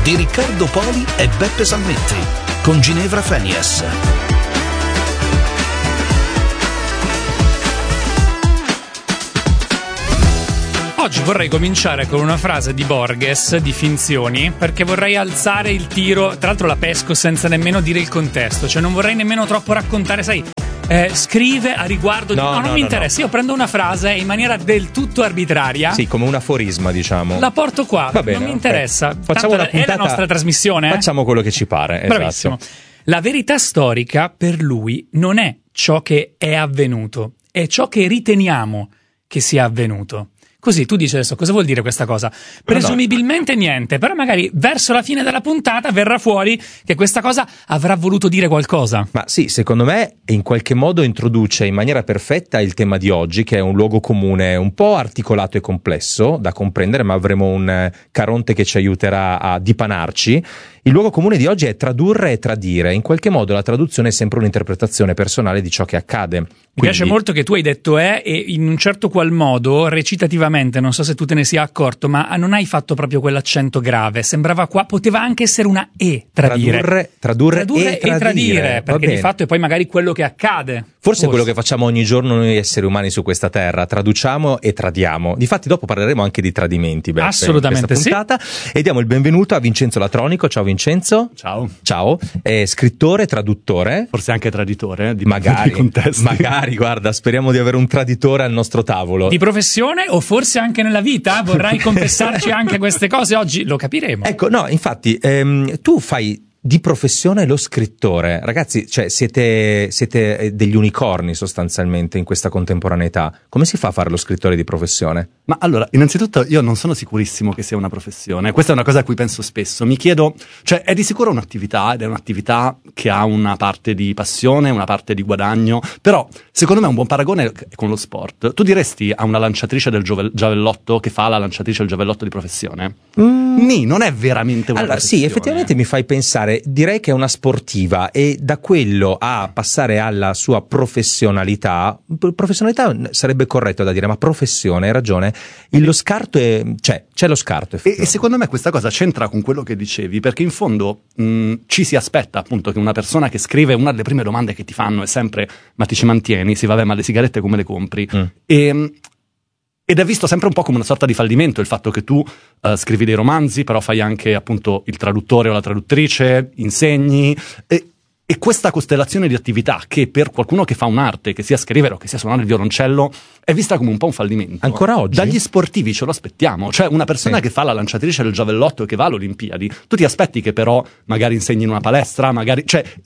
di Riccardo Poli e Beppe Salmetti, con Ginevra Fenias. Oggi vorrei cominciare con una frase di Borges, di Finzioni, perché vorrei alzare il tiro. Tra l'altro la pesco senza nemmeno dire il contesto, cioè non vorrei nemmeno troppo raccontare, sai, scrive a riguardo di... non mi interessa, io prendo una frase in maniera del tutto arbitraria. Sì, come un aforisma, diciamo. La porto qua, va bene, non mi interessa. Okay. Facciamo una puntata, è la nostra trasmissione. Facciamo quello che ci pare. Bravissimo. Esatto. La verità storica per lui non è ciò che è avvenuto, è ciò che riteniamo che sia avvenuto. Così tu dici adesso cosa vuol dire questa cosa? Presumibilmente niente, però magari verso la fine della puntata verrà fuori che questa cosa avrà voluto dire qualcosa. Ma sì, secondo me in qualche modo introduce in maniera perfetta il tema di oggi, che è un luogo comune un po' articolato e complesso da comprendere, ma avremo un Caronte che ci aiuterà a dipanarci. Il luogo comune di oggi è tradurre e tradire. In qualche modo la traduzione è sempre un'interpretazione personale di ciò che accade. Mi piace molto che tu hai detto e in un certo qual modo, recitativamente, non so se tu te ne sia accorto, ma non hai fatto proprio quell'accento grave. Sembrava qua, poteva anche essere una tradire. Tradurre e tradire. Perché di fatto è poi magari quello che accade. Forse è quello che facciamo ogni giorno noi esseri umani su questa terra, traduciamo e tradiamo. Difatti dopo parleremo anche di tradimenti, Beppe, assolutamente in questa puntata, sì. E diamo il benvenuto a Vincenzo Latronico. Ciao Vincenzo. Ciao. Scrittore, traduttore. Forse anche traditore, magari, di contesti. Magari, guarda, speriamo di avere un traditore al nostro tavolo. Di professione o forse anche nella vita? Vorrai confessarci anche queste cose oggi? Lo capiremo. Ecco, no, infatti, tu fai di professione lo scrittore. Ragazzi, cioè siete degli unicorni sostanzialmente in questa contemporaneità. Come si fa a fare lo scrittore di professione? Ma allora, innanzitutto io non sono sicurissimo che sia una professione. Questa è una cosa a cui penso spesso. Mi chiedo, cioè è di sicuro un'attività ed è un'attività che ha una parte di passione, una parte di guadagno, però secondo me un buon paragone è con lo sport. Tu diresti a una lanciatrice del giavellotto che fa la lanciatrice del giavellotto di professione? Non è veramente una professione. Sì, effettivamente mi fai pensare. Direi che è una sportiva e da quello a passare alla sua professionalità sarebbe corretto da dire, ma professione, hai ragione, lo scarto c'è lo scarto. E secondo me questa cosa c'entra con quello che dicevi, perché in fondo ci si aspetta appunto che una persona che scrive, una delle prime domande che ti fanno è sempre ma ti ci mantieni? Sì, vabbè, ma le sigarette come le compri? Ed è visto sempre un po' come una sorta di fallimento il fatto che tu scrivi dei romanzi, però fai anche appunto il traduttore o la traduttrice, insegni, e questa costellazione di attività che per qualcuno che fa un'arte, che sia scrivere o che sia suonare il violoncello, è vista come un po' un fallimento. Ancora oggi? Dagli sportivi ce lo aspettiamo, cioè una persona che fa la lanciatrice del giavellotto e che va alle Olimpiadi, tu ti aspetti che però magari insegni in una palestra, magari...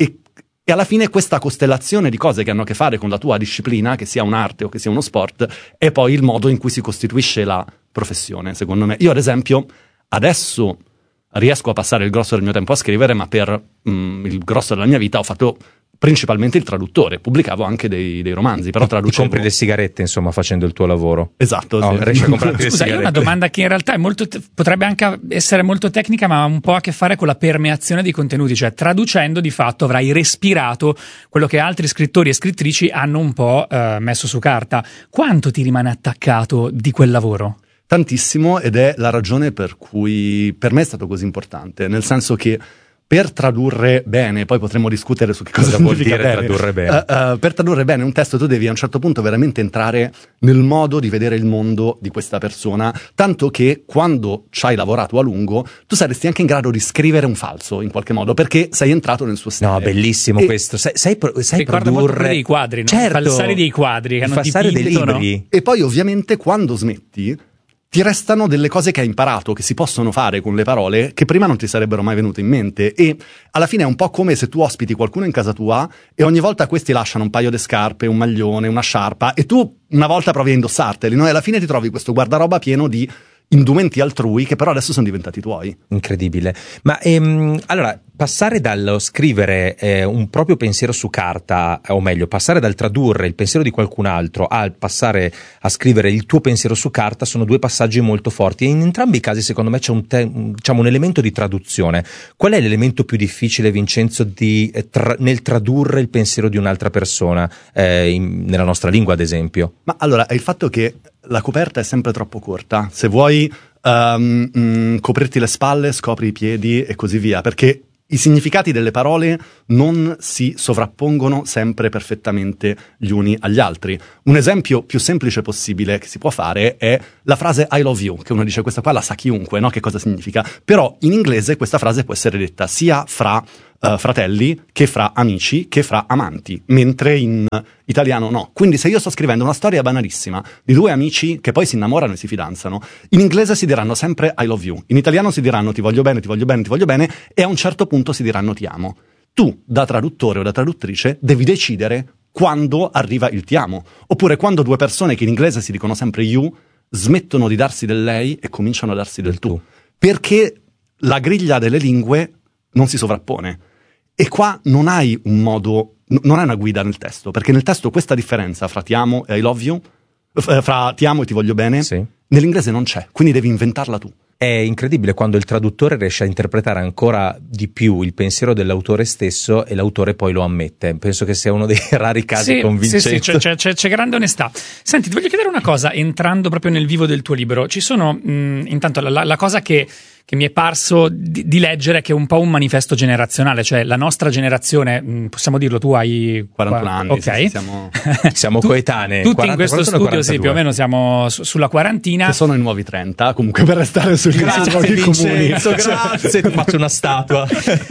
E alla fine questa costellazione di cose che hanno a che fare con la tua disciplina, che sia un'arte o che sia uno sport, è poi il modo in cui si costituisce la professione, secondo me. Io, ad esempio, adesso riesco a passare il grosso del mio tempo a scrivere, ma per il grosso della mia vita ho fatto principalmente il traduttore, pubblicavo anche dei romanzi, però traducevo. Ti compri le sigarette, insomma, facendo il tuo lavoro. Esatto. Sì. Riesci a comprarti le sigarette. Io ho una domanda che in realtà è potrebbe anche essere molto tecnica, ma ha un po' a che fare con la permeazione dei contenuti, cioè traducendo di fatto avrai respirato quello che altri scrittori e scrittrici hanno un po' messo su carta. Quanto ti rimane attaccato di quel lavoro? Tantissimo, ed è la ragione per cui per me è stato così importante, nel senso che per tradurre bene, poi potremmo discutere su che cosa vuol dire bene. Tradurre bene. Per tradurre bene un testo tu devi a un certo punto veramente entrare nel modo di vedere il mondo di questa persona, tanto che quando ci hai lavorato a lungo tu saresti anche in grado di scrivere un falso in qualche modo, perché sei entrato nel suo stile. No, bellissimo questo. Sai ricorda molto dei quadri, no? Certo. Falsare dei quadri che hanno falsare dei libri. No? E poi ovviamente quando smetti ti restano delle cose che hai imparato, che si possono fare con le parole, che prima non ti sarebbero mai venute in mente. E alla fine è un po' come se tu ospiti qualcuno in casa tua e ogni volta questi lasciano un paio di scarpe, un maglione, una sciarpa, e tu una volta provi a indossarteli, no? E alla fine ti trovi questo guardaroba pieno di indumenti altrui che però adesso sono diventati tuoi. Incredibile. Ma allora, passare dallo scrivere un proprio pensiero su carta, o meglio, passare dal tradurre il pensiero di qualcun altro al passare a scrivere il tuo pensiero su carta sono due passaggi molto forti, e in entrambi i casi secondo me c'è un elemento di traduzione. Qual è l'elemento più difficile, Vincenzo, nel tradurre il pensiero di un'altra persona, nella nostra lingua ad esempio? Ma allora, è il fatto che la coperta è sempre troppo corta. Se vuoi coprirti le spalle, scopri i piedi e così via, perché i significati delle parole non si sovrappongono sempre perfettamente gli uni agli altri. Un esempio più semplice possibile che si può fare è la frase I love you, che uno dice questa qua la sa chiunque, no? Che cosa significa? Però in inglese questa frase può essere detta sia fra fratelli, che fra amici, che fra amanti, mentre in italiano no. Quindi se io sto scrivendo una storia banalissima di due amici che poi si innamorano e si fidanzano, in inglese si diranno sempre I love you, in italiano si diranno ti voglio bene, ti voglio bene, ti voglio bene, e a un certo punto si diranno ti amo. Tu, da traduttore o da traduttrice, devi decidere quando arriva il ti amo, oppure quando due persone che in inglese si dicono sempre you smettono di darsi del lei e cominciano a darsi del tu, perché la griglia delle lingue non si sovrappone. E qua non hai un modo, non hai una guida nel testo, perché nel testo questa differenza fra ti amo e I love you, fra ti amo e ti voglio bene, sì, nell'inglese non c'è, quindi devi inventarla tu. È incredibile quando il traduttore riesce a interpretare ancora di più il pensiero dell'autore stesso e l'autore poi lo ammette. Penso che sia uno dei rari casi convincenti. Sì, c'è grande onestà. Senti, ti voglio chiedere una cosa, entrando proprio nel vivo del tuo libro. Ci sono, intanto, la cosa che mi è parso di leggere, che è un po' un manifesto generazionale, cioè la nostra generazione, possiamo dirlo, tu hai 41 anni, ok, sì, siamo coetanei. Tutti in questo studio, sì, più o meno siamo sulla quarantina. Che sono i nuovi 30, comunque, per restare sui luoghi comuni. Grazie, ti faccio una statua.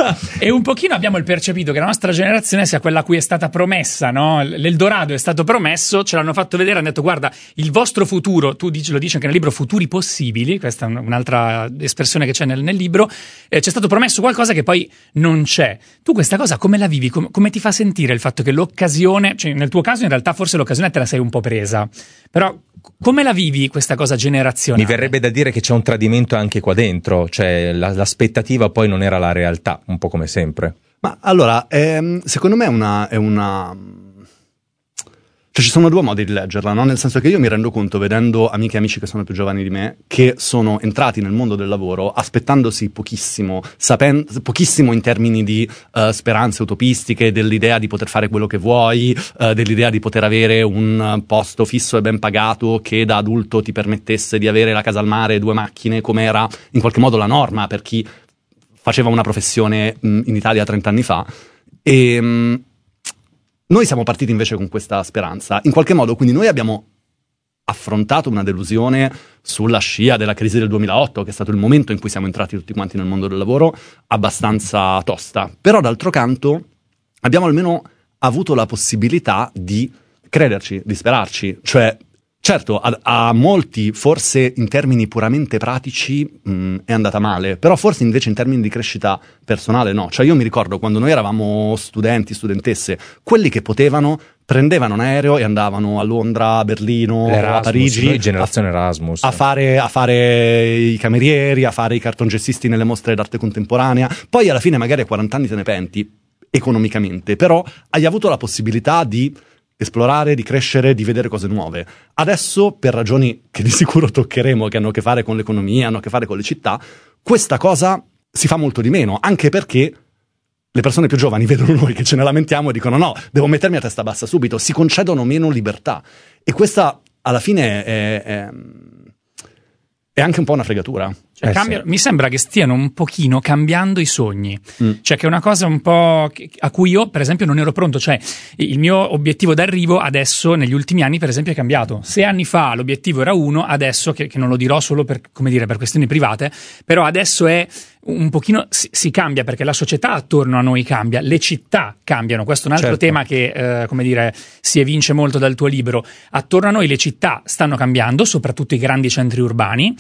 E un pochino abbiamo il percepito che la nostra generazione sia quella a cui è stata promessa, no? L'Eldorado è stato promesso, ce l'hanno fatto vedere, hanno detto guarda, il vostro futuro, lo dici anche nel libro, futuri possibili, questa è un'altra espressione che c'è nel libro, c'è stato promesso qualcosa che poi non c'è. Tu questa cosa come la vivi? Come ti fa sentire il fatto che l'occasione, cioè nel tuo caso in realtà forse l'occasione te la sei un po' presa, però come la vivi questa cosa generazionale? Mi verrebbe da dire che c'è un tradimento anche qua dentro, cioè l'aspettativa poi non era la realtà, un po' come sempre. Ma allora, secondo me è una... Cioè ci sono due modi di leggerla, no? Nel senso che io mi rendo conto, vedendo amiche e amici che sono più giovani di me, che sono entrati nel mondo del lavoro aspettandosi pochissimo, pochissimo in termini di speranze utopistiche, dell'idea di poter fare quello che vuoi, dell'idea di poter avere un posto fisso e ben pagato che da adulto ti permettesse di avere la casa al mare e 2 macchine, come era in qualche modo la norma per chi faceva una professione in Italia 30 anni fa. E noi siamo partiti invece con questa speranza. In qualche modo, quindi, noi abbiamo affrontato una delusione sulla scia della crisi del 2008, che è stato il momento in cui siamo entrati tutti quanti nel mondo del lavoro, abbastanza tosta. Però, d'altro canto, abbiamo almeno avuto la possibilità di crederci, di sperarci. Cioè, certo, a molti, forse in termini puramente pratici, è andata male, però forse invece in termini di crescita personale no. Cioè io mi ricordo quando noi eravamo studenti, studentesse, quelli che potevano prendevano un aereo e andavano a Londra, a Berlino, a Parigi, noi generazione Erasmus, a fare i camerieri, a fare i cartongessisti nelle mostre d'arte contemporanea. Poi alla fine magari a 40 anni te ne penti economicamente, però hai avuto la possibilità di esplorare, di crescere, di vedere cose nuove. Adesso, per ragioni che di sicuro toccheremo, che hanno a che fare con l'economia, hanno a che fare con le città, questa cosa si fa molto di meno, anche perché le persone più giovani vedono noi che ce ne lamentiamo e dicono no, devo mettermi a testa bassa subito, si concedono meno libertà. E questa, alla fine, è anche un po' una fregatura. Cioè, sì. Mi sembra che stiano un pochino cambiando i sogni, cioè che è una cosa un po' a cui io per esempio non ero pronto, cioè il mio obiettivo d'arrivo adesso negli ultimi anni per esempio è cambiato. 6 anni fa l'obiettivo era uno, adesso che non lo dirò solo per, come dire, per questioni private, però adesso è un pochino si cambia perché la società attorno a noi cambia, le città cambiano, questo è un altro tema che come dire si evince molto dal tuo libro. Attorno a noi le città stanno cambiando, soprattutto i grandi centri urbani.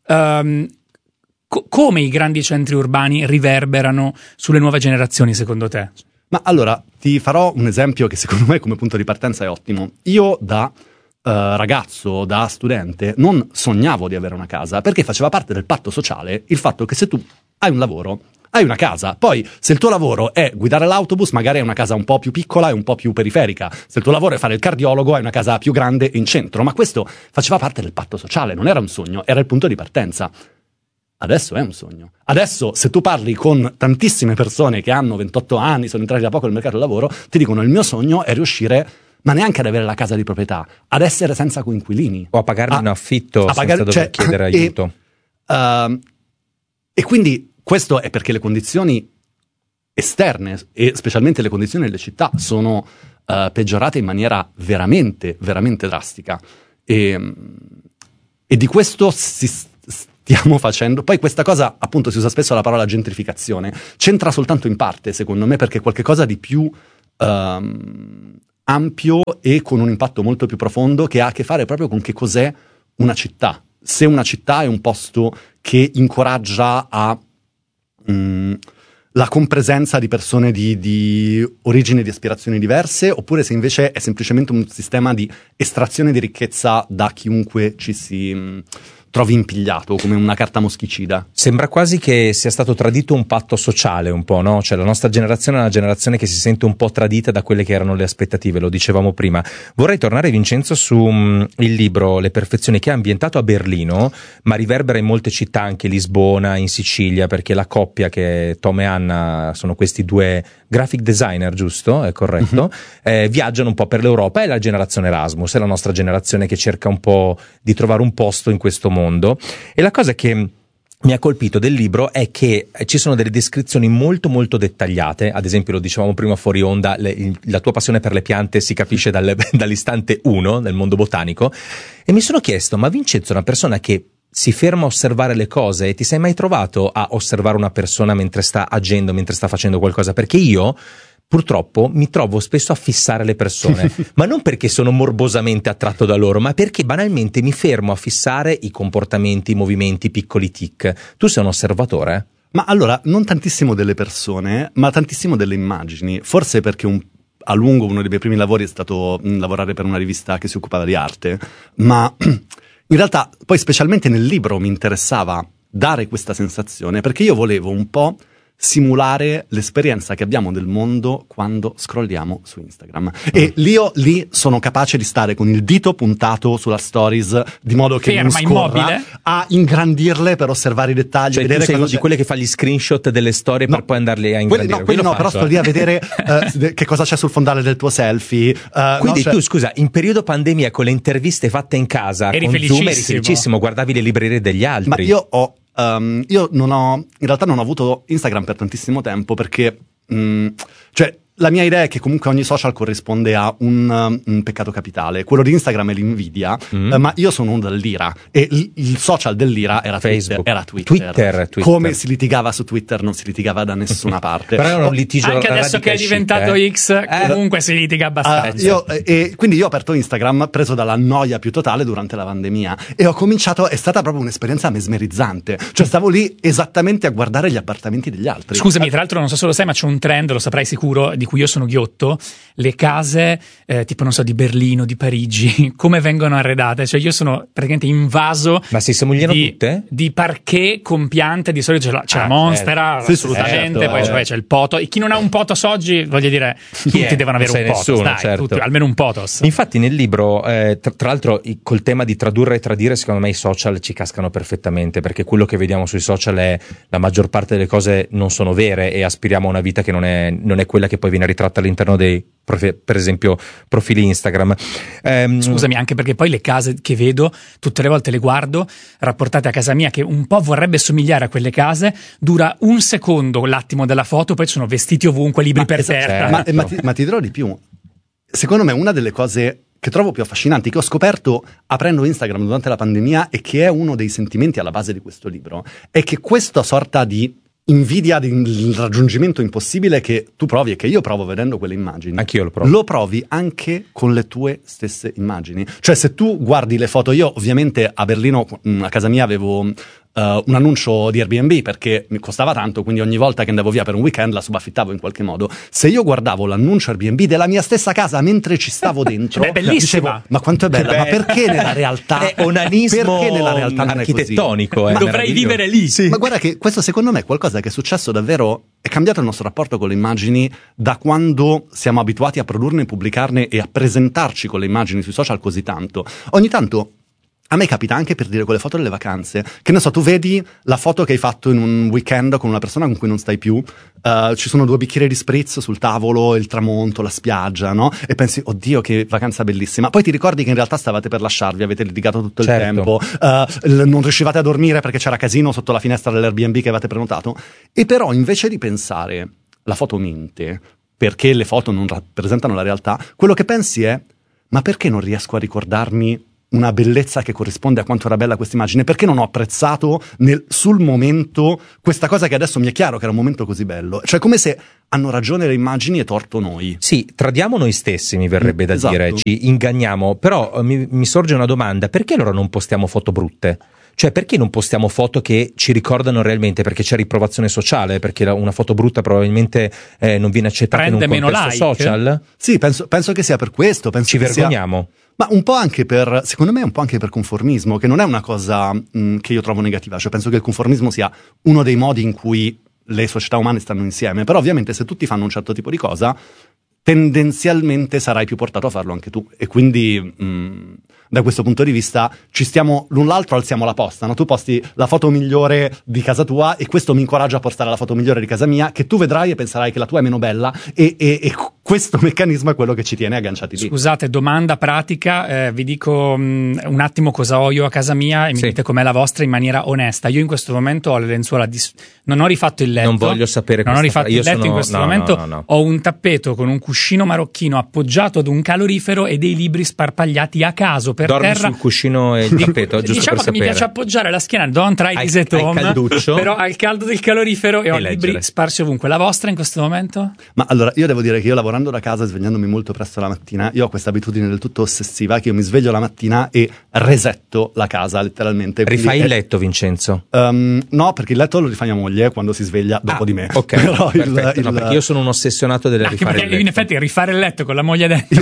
Come i grandi centri urbani riverberano sulle nuove generazioni, secondo te? Ma allora, ti farò un esempio che secondo me come punto di partenza è ottimo. Io da ragazzo, da studente, non sognavo di avere una casa, perché faceva parte del patto sociale il fatto che se tu hai un lavoro, hai una casa. Poi, se il tuo lavoro è guidare l'autobus, magari hai una casa un po' più piccola e un po' più periferica. Se il tuo lavoro è fare il cardiologo, hai una casa più grande e in centro. Ma questo faceva parte del patto sociale, non era un sogno, era il punto di partenza. Adesso è un sogno. Adesso, se tu parli con tantissime persone che hanno 28 anni, sono entrati da poco nel mercato del lavoro, ti dicono il mio sogno è riuscire, ma neanche ad avere la casa di proprietà, ad essere senza coinquilini. O a pagarmi un affitto senza dover chiedere aiuto. E quindi questo è perché le condizioni esterne, e specialmente le condizioni delle città, sono peggiorate in maniera veramente, veramente drastica. E di questo stiamo facendo. Poi questa cosa, appunto, si usa spesso la parola gentrificazione, c'entra soltanto in parte, secondo me, perché è qualcosa di più ampio e con un impatto molto più profondo, che ha a che fare proprio con che cos'è una città. Se una città è un posto che incoraggia a la compresenza di persone di origini e di aspirazioni diverse, oppure se invece è semplicemente un sistema di estrazione di ricchezza da chiunque ci si trovi impigliato, come una carta moschicida. Sembra quasi che sia stato tradito un patto sociale un po', no? Cioè la nostra generazione è una generazione che si sente un po' tradita da quelle che erano le aspettative, lo dicevamo prima. Vorrei tornare, Vincenzo, su il libro Le perfezioni, che è ambientato a Berlino, ma riverbera in molte città, anche Lisbona, in Sicilia, perché la coppia che è Tom e Anna, sono questi due graphic designer, giusto? È corretto? Viaggiano un po' per l'Europa. È la generazione Erasmus, è la nostra generazione che cerca un po' di trovare un posto in questo mondo. E la cosa che mi ha colpito del libro è che ci sono delle descrizioni molto molto dettagliate. Ad esempio, lo dicevamo prima fuori onda, la tua passione per le piante si capisce dall'istante 1 nel mondo botanico, e mi sono chiesto: ma Vincenzo è una persona che si ferma a osservare le cose? Ti sei mai trovato a osservare una persona mentre sta agendo, mentre sta facendo qualcosa? Perché io purtroppo mi trovo spesso a fissare le persone, ma non perché sono morbosamente attratto da loro, ma perché banalmente mi fermo a fissare i comportamenti, i movimenti, i piccoli tic. Tu sei un osservatore? Ma allora, non tantissimo delle persone, ma tantissimo delle immagini. Forse perché a lungo uno dei miei primi lavori è stato lavorare per una rivista che si occupava di arte, ma in realtà poi specialmente nel libro mi interessava dare questa sensazione, perché io volevo un po' simulare l'esperienza che abbiamo del mondo quando scrolliamo su Instagram. E lì sono capace di stare con il dito puntato sulla stories, di modo che non scorra, immobile, a ingrandirle per osservare i dettagli. Cioè, vedere tu sei uno di quelle che fa gli screenshot delle storie per poi andarli a ingrandire. Quelli no, però sto lì a vedere che cosa c'è sul fondale del tuo selfie. Quindi tu, scusa, in periodo pandemia, con le interviste fatte in casa, eri con felicissimo. Zoom, eri felicissimo, guardavi le librerie degli altri. Ma io in realtà non ho avuto Instagram per tantissimo tempo, perché cioè la mia idea è che comunque ogni social corrisponde a un peccato capitale. Quello di Instagram è l'invidia, ma io sono uno dell'ira, e il social dell'ira era Facebook. Twitter. Come si litigava su Twitter non si litigava da nessuna parte. Però era un litigio anche adesso che è diventato X, comunque si litiga abbastanza. Quindi io ho aperto Instagram preso dalla noia più totale durante la pandemia, e ho cominciato, è stata proprio un'esperienza mesmerizzante. Cioè stavo lì esattamente a guardare gli appartamenti degli altri. Scusami, tra l'altro non so se lo sai, ma c'è un trend, lo saprai sicuro, di cui io sono ghiotto: le case tipo, non so, di Berlino, di Parigi, come vengono arredate. Cioè io sono praticamente invaso. Ma si somigliano tutte? Di parquet con piante. Di solito c'è la Monstera, assolutamente, certo, poi c'è il Potos. E chi non ha un Potos oggi, voglio dire, tutti devono avere un Potos, dai, certo. tutti, almeno un Potos. Infatti nel libro, tra l'altro, col tema di tradurre e tradire, secondo me i social ci cascano perfettamente, perché quello che vediamo sui social è la maggior parte delle cose non sono vere, e aspiriamo a una vita che non è quella che poi viene ritratta all'interno dei, per esempio, profili Instagram. Scusami, anche perché poi le case che vedo, tutte le volte le guardo rapportate a casa mia, che un po' vorrebbe somigliare a quelle case, dura un secondo l'attimo della foto, poi ci sono vestiti ovunque, libri per terra. Certo. Ma ti dirò di più. Secondo me una delle cose che trovo più affascinanti, che ho scoperto aprendo Instagram durante la pandemia, e che è uno dei sentimenti alla base di questo libro, è che questa sorta di invidia del raggiungimento impossibile che tu provi e che io provo vedendo quelle immagini, anch'io lo provo, lo provi anche con le tue stesse immagini. Cioè, se tu guardi le foto, io ovviamente a Berlino, a casa mia, avevo un annuncio di Airbnb, perché mi costava tanto, quindi ogni volta che andavo via per un weekend la subaffittavo in qualche modo. Se io guardavo l'annuncio Airbnb della mia stessa casa mentre ci stavo dentro, è bellissima, dicevo: ma quanto è bella, ma perché nella realtà è onanismo, perché nella realtà non architettonico, è così? Dovrei vivere lì. Sì. Ma guarda che questo secondo me è qualcosa che è successo davvero, è cambiato il nostro rapporto con le immagini da quando siamo abituati a produrne, pubblicarne e a presentarci con le immagini sui social così tanto. Ogni tanto A me capita anche per dire quelle foto delle vacanze, che ne so, tu vedi la foto che hai fatto in un weekend con una persona con cui non stai più, ci sono 2 bicchieri di spritz sul tavolo, il tramonto, la spiaggia, no? E pensi, oddio che vacanza bellissima. Poi ti ricordi che in realtà stavate per lasciarvi, avete litigato tutto il tempo, non riuscivate a dormire perché c'era casino sotto la finestra dell'Airbnb che avete prenotato. E però invece di pensare la foto mente, perché le foto non rappresentano la realtà, quello che pensi è, ma perché non riesco a ricordarmi una bellezza che corrisponde a quanto era bella questa immagine? Perché non ho apprezzato sul momento questa cosa che adesso mi è chiaro che era un momento così bello? Cioè, come se hanno ragione le immagini e torto noi. Sì, tradiamo noi stessi, mi verrebbe da dire, ci inganniamo, però mi sorge una domanda: perché allora non postiamo foto brutte? Cioè, perché non postiamo foto che ci ricordano realmente? Perché c'è riprovazione sociale? Perché una foto brutta probabilmente non viene accettata prende in un contesto social? Sì, penso che sia per questo. Ci vergogniamo. Ma un po' anche secondo me un po' anche per conformismo, che non è una cosa che io trovo negativa. Cioè, penso che il conformismo sia uno dei modi in cui le società umane stanno insieme. Però ovviamente se tutti fanno un certo tipo di cosa, tendenzialmente sarai più portato a farlo anche tu. E quindi da questo punto di vista ci stiamo l'un l'altro, alziamo la posta, no? Tu posti la foto migliore di casa tua e questo mi incoraggia a postare la foto migliore di casa mia, che tu vedrai e penserai che la tua è meno bella, e questo meccanismo è quello che ci tiene agganciati lì. Scusate, domanda pratica, vi dico un attimo cosa ho io a casa mia e mi dite com'è la vostra in maniera onesta. Io in questo momento ho le lenzuola non ho rifatto il letto. Non voglio sapere non ho rifatto il letto in questo momento. No. Ho un tappeto con un cuscino marocchino appoggiato ad un calorifero e dei libri sparpagliati a caso per dormi terra. Sul cuscino e il tappeto, giusto diciamo per che sapere. mi piace appoggiare la schiena, don't try this at home, però al caldo del calorifero e ho libri sparsi ovunque. La vostra in questo momento? Ma allora, io devo dire che io lavorando da casa e svegliandomi molto presto la mattina, io ho questa abitudine del tutto ossessiva che io mi sveglio la mattina e resetto la casa letteralmente. Rifai il letto, Vincenzo? No, perché il letto lo rifà mia moglie quando si sveglia dopo di me. Ok, però no, perché io sono un ossessionato del rifare il letto. In effetti rifare il letto con la moglie dentro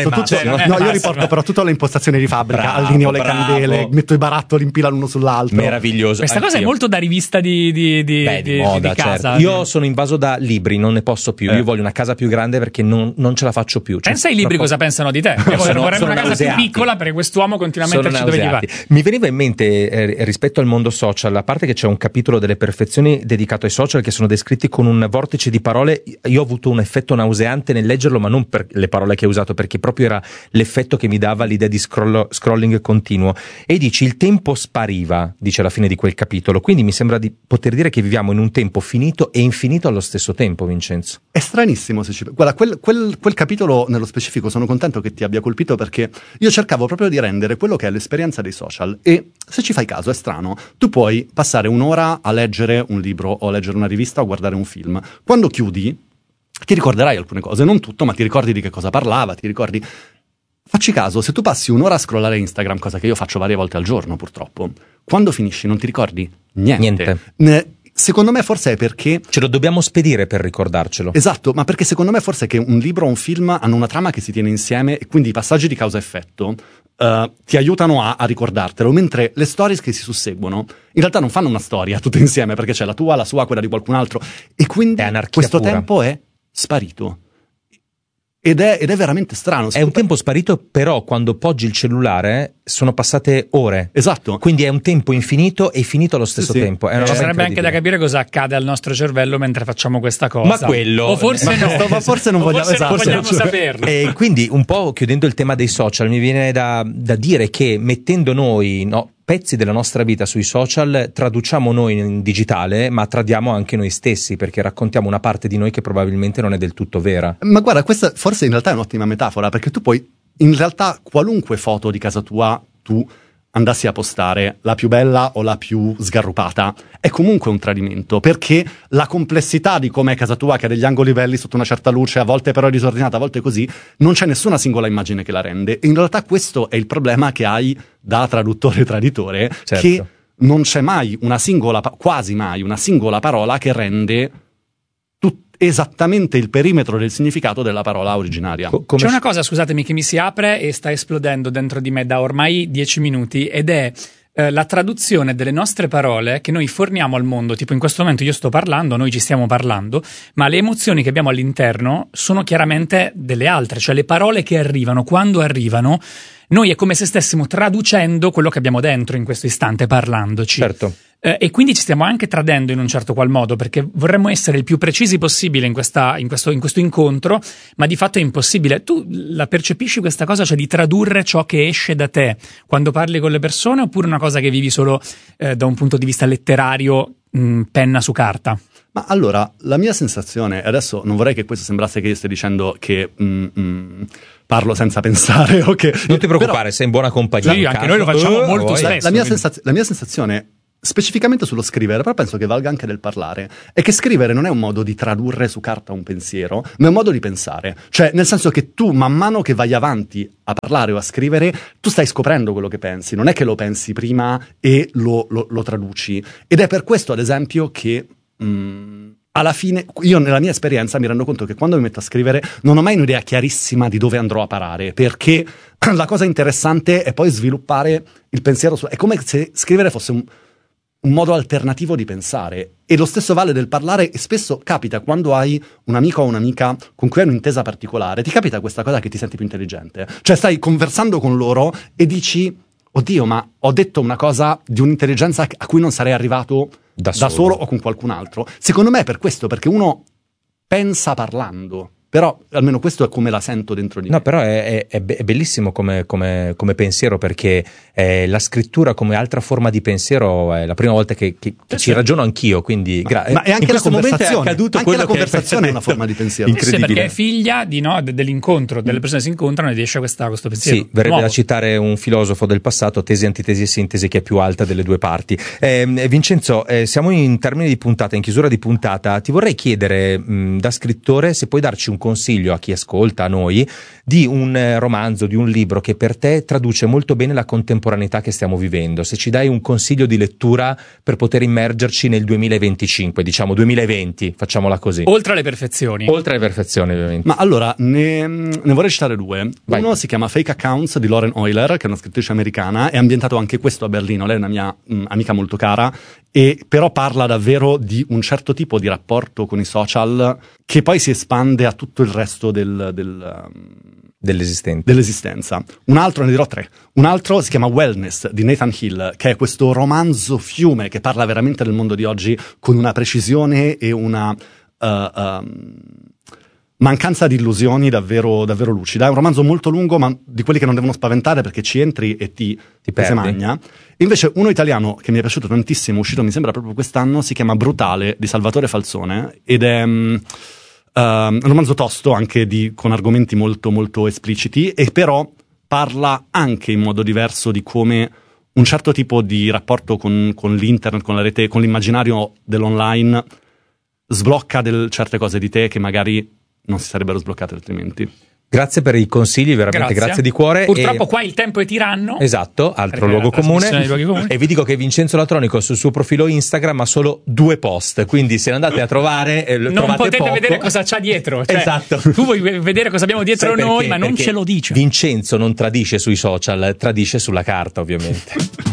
io riporto però tutta l'impostazione di fabbrica, allineo le candele, metto i barattoli in fila l'uno sull'altro. Meraviglioso. Questa cosa è molto da rivista di moda, casa. Certo. Io sono invaso da libri, non ne posso più. Io voglio una casa più grande perché non ce la faccio più. Pensa ai libri cosa pensano di te. Vorremmo una casa più piccola perché quest'uomo continua a metterci dove gli va. Mi veniva in mente rispetto al mondo social, a parte che c'è un capitolo delle perfezioni dedicato ai social che sono descritti con un vortice di parole. Io ho avuto un effetto nauseante nel leggerlo, ma non per le parole che hai usato, perché proprio era l'effetto che mi dava l'idea di scrolling continuo. E dici il tempo spariva, dice alla fine di quel capitolo, quindi mi sembra di poter dire che viviamo in un tempo finito e infinito allo stesso tempo, Vincenzo. È stranissimo se ci... Guarda, quel capitolo nello specifico sono contento che ti abbia colpito, perché io cercavo proprio di rendere quello che è l'esperienza dei social, e se ci fai caso è strano, tu puoi passare un'ora a leggere un libro o a leggere una rivista o a guardare un film, quando chiudi ti ricorderai alcune cose, non tutto, ma ti ricordi di che cosa parlava, ti ricordi... Facci caso, se tu passi un'ora a scrollare Instagram, cosa che io faccio varie volte al giorno purtroppo, quando finisci non ti ricordi niente. Secondo me forse è perché... Ce lo dobbiamo spedire per ricordarcelo. Esatto, ma perché secondo me forse è che un libro o un film hanno una trama che si tiene insieme e quindi i passaggi di causa-effetto ti aiutano a ricordartelo, mentre le stories che si susseguono in realtà non fanno una storia tutte insieme, perché c'è la tua, la sua, quella di qualcun altro, e quindi questo pura. Tempo è sparito. Ed è veramente strano. È un tempo sparito, però quando poggi il cellulare sono passate ore. Esatto. Quindi è un tempo infinito e finito allo stesso tempo. È una roba sarebbe anche da capire cosa accade al nostro cervello mentre facciamo questa cosa. Ma quello... O forse no. Ma forse non vogliamo, saperlo. E quindi un po' chiudendo il tema dei social, mi viene da dire che mettendo noi... pezzi della nostra vita sui social traduciamo noi in digitale, ma tradiamo anche noi stessi, perché raccontiamo una parte di noi che probabilmente non è del tutto vera. Ma guarda, questa forse in realtà è un'ottima metafora, perché tu puoi, in realtà, qualunque foto di casa tua tu andassi a postare, la più bella o la più sgarrupata, è comunque un tradimento, perché la complessità di com'è casa tua, che ha degli angoli belli sotto una certa luce, a volte però è disordinata, a volte così, non c'è nessuna singola immagine che la rende. E in realtà questo è il problema che hai da traduttore e traditore, certo. Che non c'è mai quasi mai una singola parola che rende esattamente il perimetro del significato della parola originaria. C'è una cosa, scusatemi, che mi si apre e sta esplodendo dentro di me da ormai 10 minuti, ed è la traduzione delle nostre parole che noi forniamo al mondo. Tipo in questo momento io sto parlando, noi ci stiamo parlando, ma le emozioni che abbiamo all'interno sono chiaramente delle altre, cioè le parole che arrivano, quando arrivano, noi è come se stessimo traducendo quello che abbiamo dentro in questo istante parlandoci. Certo. E quindi ci stiamo anche tradendo in un certo qual modo, perché vorremmo essere il più precisi possibile in questo incontro, ma di fatto è impossibile. Tu la percepisci questa cosa, cioè di tradurre ciò che esce da te quando parli con le persone, oppure una cosa che vivi solo da un punto di vista letterario, penna su carta? Ma allora, la mia sensazione, adesso non vorrei che questo sembrasse che io stia dicendo che parlo senza pensare, ok? Non ti preoccupare, sei in buona compagnia. Sì, anche noi lo facciamo molto spesso. La mia sensazione, specificamente sullo scrivere, però penso che valga anche del parlare, è che scrivere non è un modo di tradurre su carta un pensiero, ma è un modo di pensare. Cioè, nel senso che tu, man mano che vai avanti a parlare o a scrivere, tu stai scoprendo quello che pensi, non è che lo pensi prima e lo traduci. Ed è per questo, ad esempio, che alla fine, io nella mia esperienza mi rendo conto che quando mi metto a scrivere non ho mai un'idea chiarissima di dove andrò a parare, perché la cosa interessante è poi sviluppare il pensiero è come se scrivere fosse un modo alternativo di pensare, e lo stesso vale del parlare. E spesso capita, quando hai un amico o un'amica con cui hai un'intesa particolare, ti capita questa cosa che ti senti più intelligente, cioè stai conversando con loro e dici: oddio, ma ho detto una cosa di un'intelligenza a cui non sarei arrivato da solo o con qualcun altro. Secondo me è per questo, perché uno pensa parlando. Però almeno questo è come la sento dentro di me. No, però è bellissimo come pensiero, perché la scrittura come altra forma di pensiero è la prima volta che ci ragiono anch'io, quindi ma è anche la conversazione. È accaduto anche quello la conversazione è una forma di pensiero. Incredibile. Sì, perché è figlia dell'incontro, delle persone si incontrano ed esce questo pensiero. Sì, verrebbe nuovo. da citare un filosofo del passato: tesi, antitesi e sintesi, che è più alta delle due parti. Vincenzo, siamo in termini di puntata, in chiusura di puntata. Ti vorrei chiedere, da scrittore, se puoi darci un consiglio a chi ascolta, a noi, di un romanzo, di un libro che per te traduce molto bene la contemporaneità che stiamo vivendo. Se ci dai un consiglio di lettura per poter immergerci nel 2025, diciamo 2020, facciamola così. Oltre alle perfezioni. Oltre alle perfezioni, ovviamente. Ma allora, ne vorrei citare due. Vai. Uno si chiama Fake Accounts di Lauren Euler, che è una scrittrice americana, è ambientato anche questo a Berlino. Lei è una mia amica molto cara, e però parla davvero di un certo tipo di rapporto con i social che poi si espande a tutto il resto dell'esistenza. Un altro, ne dirò tre. Un altro si chiama Wellness di Nathan Hill, che è questo romanzo fiume che parla veramente del mondo di oggi con una precisione e una mancanza di illusioni davvero, davvero lucida. È un romanzo molto lungo, ma di quelli che non devono spaventare, perché ci entri e ti perdi. magna. Invece uno italiano che mi è piaciuto tantissimo, uscito mi sembra proprio quest'anno, si chiama Brutale di Salvatore Falzone, ed è un romanzo tosto, anche con argomenti molto molto espliciti, e però parla anche in modo diverso di come un certo tipo di rapporto con l'internet, con la rete, con l'immaginario dell'online sblocca certe cose di te che magari non si sarebbero sbloccate altrimenti. Grazie per i consigli, veramente grazie di cuore. Purtroppo qua il tempo è tiranno. Esatto, altro luogo comune. E vi dico che Vincenzo Latronico sul suo profilo Instagram ha solo 2 post, quindi se andate a trovare non potete poco. vedere cosa c'ha dietro. Cioè, esatto. Tu vuoi vedere cosa abbiamo dietro noi, ma non ce lo dice. Vincenzo non tradisce sui social, tradisce sulla carta, ovviamente.